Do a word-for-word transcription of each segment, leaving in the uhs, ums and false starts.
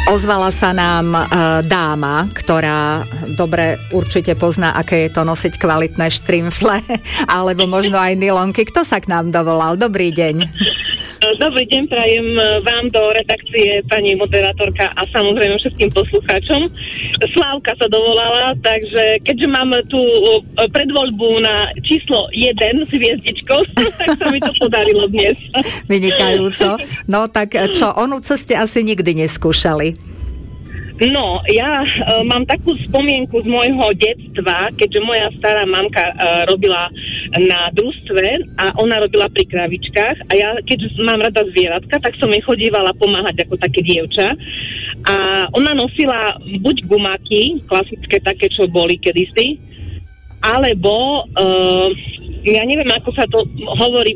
Ozvala sa nám e, dáma, ktorá dobre určite pozná, aké je to nosiť kvalitné štrimfle, alebo možno aj nylonky. Kto sa k nám dovolal? Dobrý deň. Dobrý deň, prajem vám do redakcie, pani moderátorka a samozrejme všetkým poslucháčom. Slávka sa dovolala, takže keďže mám tú predvoľbu na číslo jeden s hviezdičkou, tak sa mi to podarilo dnes. Vynikajúco. No tak čo, onúce ste asi nikdy neskúšali? No, ja uh, mám takú spomienku z môjho detstva, keďže moja stará mamka uh, robila na družstve a ona robila pri kravičkách a ja, keďže mám rada zvieratka, tak som jej chodívala pomáhať ako také dievča a ona nosila buď gumáky, klasické také, čo boli kedysi, alebo uh, ja neviem, ako sa to hovorí,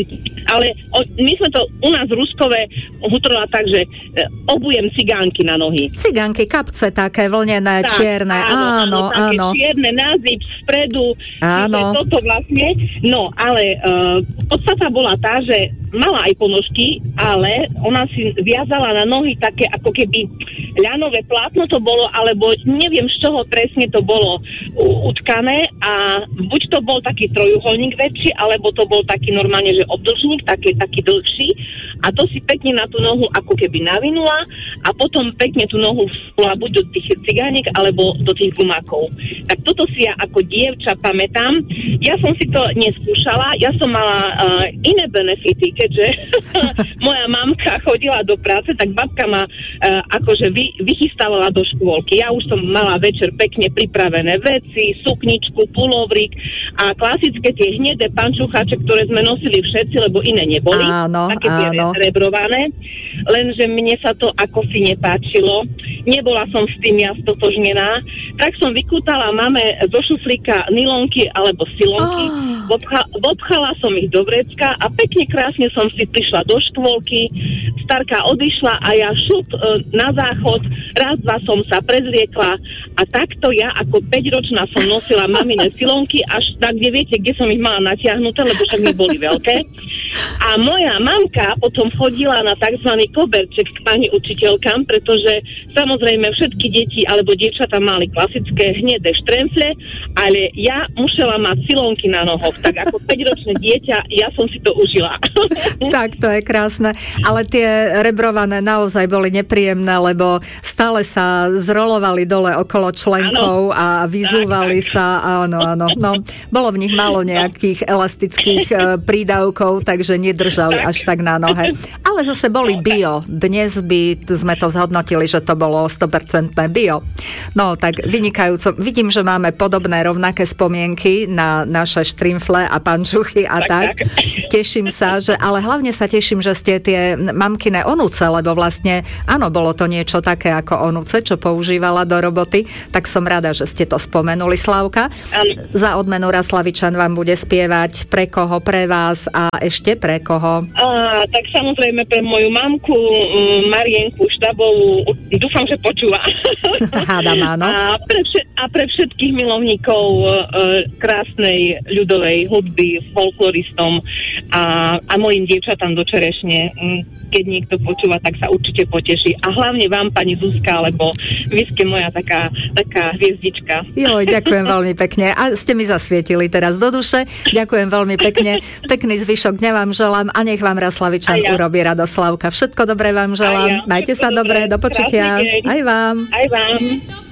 ale o, my sme to u nás Ruskové hutrola tak, že obujem cigánky na nohy. Cigánky, kapce také vlnené, tak, čierne, áno, áno. áno. Čierne, názyp spredu, áno. Toto vlastne. No, ale uh, podstata bola tá, že mala aj ponožky, ale ona si viazala na nohy také ako keby ľanové plátno to bolo, alebo neviem z čoho presne to bolo utkané a buď to bol taký trojuholník väčší, alebo to bol taký normálne, že obdĺžnik, taký, taký dlhší a to si pekne na tú nohu ako keby navinula a potom pekne tú nohu vspula buď do tých cigániek, alebo do tých gumákov. Tak toto si ja ako dievča pamätám. Ja som si to neskúšala, ja som mala uh, iné benefity, keďže moja mamka chodila do práce, tak babka ma uh, akože vy, vychystávala do škôlky. Ja už som mala večer pekne pripravené veci, sukničku, pulovrík a klasické tie hnedé pančucháče, ktoré sme nosili všetci, lebo iné neboli. Áno, také tie áno. rebrované. Lenže mne sa to ako si nepáčilo. Nebola som s tým ja stotožnená. Tak som vykútala mame zo šuflíka nylonky alebo silonky. Oh. Vopcha, vopchala som ich do vrecka a pekne krásne som si prišla do škôlky. Starka odišla a ja šup e, na záchod. Raz, dva som sa prezliekla a takto ja ako päťročná som nosila mamine silonky až tak, kde viete, kde som ich mala natiahnuté, lebo však mi boli veľké. A moja mamka potom chodila na tzv. Koberček k pani učiteľkám, pretože samozrejme všetky deti alebo dievčatá mali klasické hnedé štremfle, ale ja musela mať silonky na nohoch. Tak ako päťročné dieťa, ja som si to užila. Tak, to je krásne. Ale tie rebrované naozaj boli nepríjemné, lebo stále sa zrolovali dole okolo členkov a vyzúvali tak, tak. sa. Áno, áno. No, bolo v nich málo nejakých elastických uh, prídavkov, takže nedržali tak. až tak na nohe. Ale zase boli bio. Dnes by sme to zhodnotili, že to bolo sto percent bio. No, tak vynikajúco. Vidím, že máme podobné, rovnaké spomienky na naše štrimfle a pančuchy a tak. tak. tak. Teším sa, že, ale hlavne sa teším, že ste tie mamkine onúce, lebo vlastne, áno, bolo to niečo také ako onúce, čo používala do roboty, tak som rada, že ste to spomenuli, Slávka. Um. Za odmenu Raslavičan vám bude spievať pre koho, pre vás a ešte pre koho? A, tak samozrejme pre moju mamku Marienku Štabovú, dúfam, že počúva. Hádam, áno. A pre, vš- a pre všetkých milovníkov e, krásnej ľudovej hudby, folkloristom a, a mojim dievčatám do čerešne. Keď niekto počúva, tak sa určite poteší. A hlavne vám, pani Zuzka, lebo vy ste moja taká, taká hviezdička. Joj, ďakujem veľmi pekne. A ste mi zasvietili teraz do duše. Ďakujem veľmi pekne. Pekný zvyšok dňa vám želám a nech vám Raslavičan ja. urobí radosť, Slávka. Všetko dobré vám želám. Ja. Majte sa dobre, do počutia. Aj vám. Aj vám.